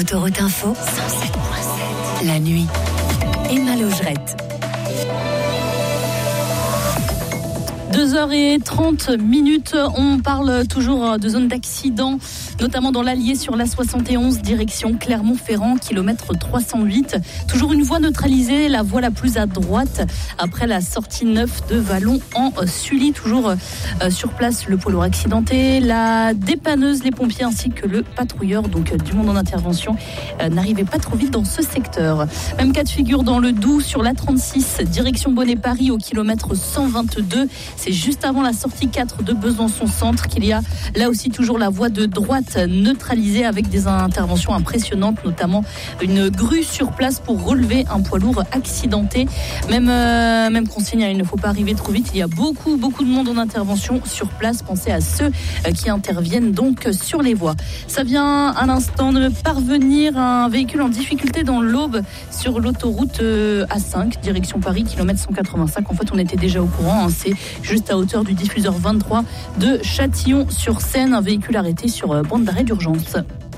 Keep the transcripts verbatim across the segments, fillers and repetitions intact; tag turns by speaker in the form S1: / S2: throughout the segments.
S1: Autoroute Info, cent sept virgule sept. La nuit. Emma Logerette.
S2: deux heures trente minutes, on parle toujours de zones d'accident, notamment dans l'Allier sur l'A soixante et onze, direction Clermont-Ferrand, kilomètre trois cent huit. Toujours une voie neutralisée, la voie la plus à droite, après la sortie neuf de Vallon en Sully. Toujours euh, sur place, le poids lourd accidenté, la dépanneuse, les pompiers ainsi que le patrouilleur, donc euh, du monde en intervention, euh, n'arrivaient pas trop vite dans ce secteur. Même cas de figure dans le Doubs sur l'A trente-six, direction Bonnet-Paris au kilomètre cent vingt-deux. C'est juste avant la sortie quatre de Besançon-Centre qu'il y a là aussi toujours la voie de droite neutralisée avec des interventions impressionnantes, notamment une grue sur place pour relever un poids lourd accidenté. Même, euh, même consigne, il ne faut pas arriver trop vite. Il y a beaucoup, beaucoup de monde en intervention sur place. Pensez à ceux qui interviennent donc sur les voies. Ça vient à l'instant de parvenir un véhicule en difficulté dans l'Aube sur l'autoroute A cinq, direction Paris, kilomètre cent quatre-vingt-cinq. En fait, on était déjà au courant. Hein. C'est juste à hauteur du diffuseur vingt-trois de Châtillon-sur-Seine, un véhicule arrêté sur bande d'arrêt d'urgence.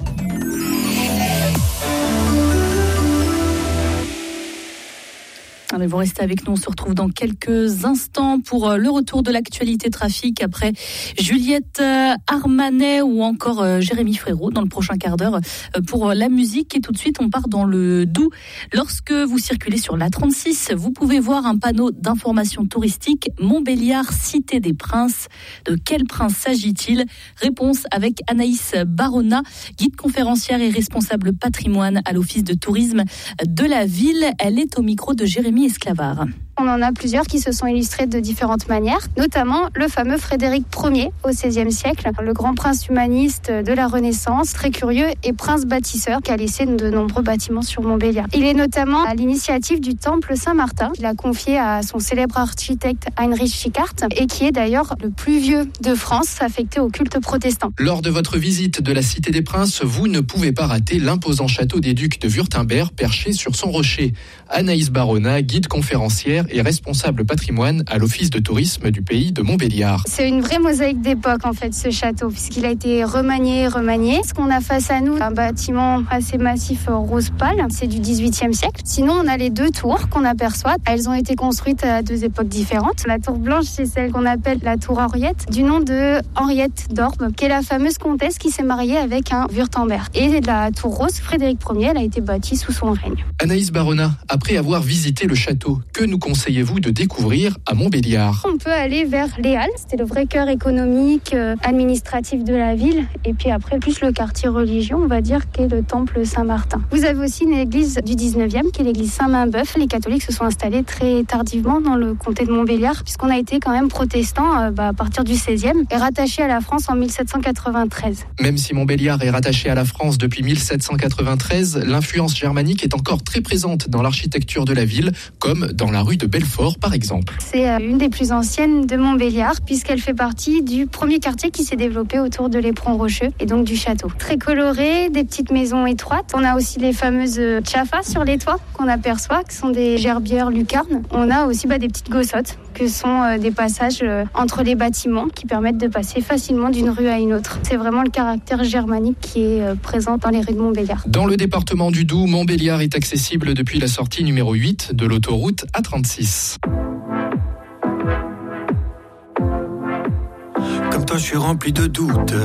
S2: Allez, vous restez avec nous, on se retrouve dans quelques instants pour le retour de l'actualité trafic après Juliette Armanet ou encore Jérémy Frérot dans le prochain quart d'heure pour la musique. Et tout de suite, on part dans le Doubs. Lorsque vous circulez sur l'A trente-six, vous pouvez voir un panneau d'information touristique Montbéliard, Cité des Princes. De quel prince s'agit-il ? Réponse avec Anaïs Barona, guide conférencière et responsable patrimoine à l'Office de tourisme de la ville. Elle est au micro de Jérémy Esclavard.
S3: On en a plusieurs qui se sont illustrés de différentes manières, notamment le fameux Frédéric Ier au seizième siècle, le grand prince humaniste de la Renaissance, très curieux et prince bâtisseur qui a laissé de nombreux bâtiments sur Montbéliard. Il est notamment à l'initiative du temple Saint-Martin, qu'il a confié à son célèbre architecte Heinrich Schickhardt et qui est d'ailleurs le plus vieux de France affecté au culte protestant.
S4: Lors de votre visite de la Cité des Princes, vous ne pouvez pas rater l'imposant château des Ducs de Wurtemberg perché sur son rocher. Anaïs Barona, guide conférencière et responsable patrimoine à l'Office de tourisme du pays de Montbéliard.
S3: C'est une vraie mosaïque d'époque en fait ce château, puisqu'il a été remanié, remanié. Ce qu'on a face à nous, un bâtiment assez massif rose pâle, c'est du dix-huitième siècle. Sinon on a les deux tours qu'on aperçoit. Elles ont été construites à deux époques différentes. La tour blanche, c'est celle qu'on appelle la tour Henriette, du nom de Henriette d'Orbe, qui est la fameuse comtesse qui s'est mariée avec un Wurtemberg. Et la tour rose, Frédéric Ier, elle a été bâtie sous son règne.
S4: Anaïs Barona, après avoir visité le château, que nous conseillez-vous de découvrir à Montbéliard ?
S3: On peut aller vers les Halles, c'était le vrai cœur économique, euh, administratif de la ville, et puis après plus le quartier religion, on va dire, qui est le temple Saint-Martin. Vous avez aussi une église du dix-neuvième, qui est l'église Saint-Main-Bœuf. Les catholiques se sont installés très tardivement dans le comté de Montbéliard, puisqu'on a été quand même protestant euh, bah, à partir du seizième et rattaché à la France en mille sept cent quatre-vingt-treize.
S4: Même si Montbéliard est rattaché à la France depuis mille sept cent quatre-vingt-treize, l'influence germanique est encore très présente dans l'architecture de la ville, comme dans la rue de Belfort par exemple.
S3: C'est une des plus anciennes de Montbéliard puisqu'elle fait partie du premier quartier qui s'est développé autour de l'éperon rocheux et donc du château. Très coloré, des petites maisons étroites. On a aussi les fameuses tchafas sur les toits qu'on aperçoit, qui sont des gerbières lucarnes. On a aussi bah, des petites gossottes que sont euh, des passages euh, entre les bâtiments qui permettent de passer facilement d'une rue à une autre. C'est vraiment le caractère germanique qui est euh, présent dans les rues de Montbéliard.
S4: Dans le département du Doubs, Montbéliard est accessible depuis la sortie numéro huit de l'autoroute A trente-six.
S5: Comme toi, je suis rempli de doutes.